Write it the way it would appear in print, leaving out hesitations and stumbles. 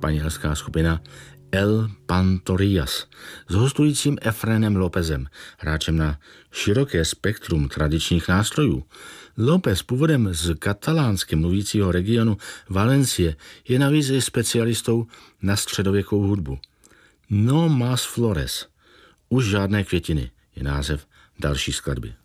španělská skupina El Pantorillas s hostujícím Efrenem Lópezem, hráčem na široké spektrum tradičních nástrojů. López, původem z katalánsky mluvícího regionu Valencie, je navíc i specialistou na středověkou hudbu. No más flores, už žádné květiny, je název další skladby.